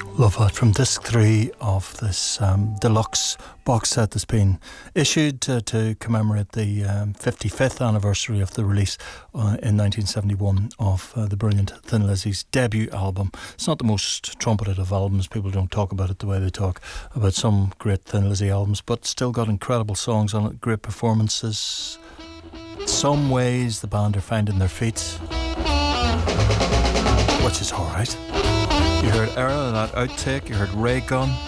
Love that from disc 3 of this deluxe box set that's been issued to commemorate the 55th anniversary of the release in 1971 of the brilliant Thin Lizzy's debut album. It's not the most trumpeted of albums, people don't talk about it the way they talk about some great Thin Lizzy albums, but still got incredible songs on it, great performances. Some ways the band are finding their feet, which is alright. You heard Era, that outtake, you heard Ray Gun,